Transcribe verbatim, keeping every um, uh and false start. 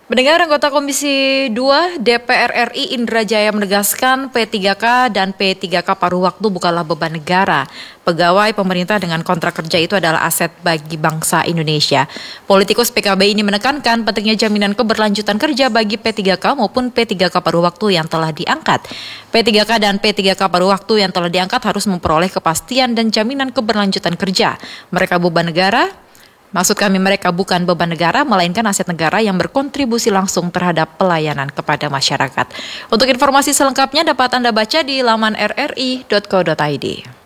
Mendengar anggota Komisi dua D P R R I Indra Jaya menegaskan P tiga K dan P tiga K paruh waktu bukanlah beban negara. Pegawai pemerintah dengan kontrak kerja itu adalah aset bagi bangsa Indonesia. Politikus P K B ini menekankan pentingnya jaminan keberlanjutan kerja bagi P tiga K maupun P tiga K paruh waktu yang telah diangkat. P tiga K dan P tiga K paruh waktu yang telah diangkat harus memperoleh kepastian dan jaminan keberlanjutan kerja. Mereka beban negara. Maksud kami mereka bukan beban negara, melainkan aset negara yang berkontribusi langsung terhadap pelayanan kepada masyarakat. Untuk informasi selengkapnya dapat Anda baca di laman r r i dot co dot i d.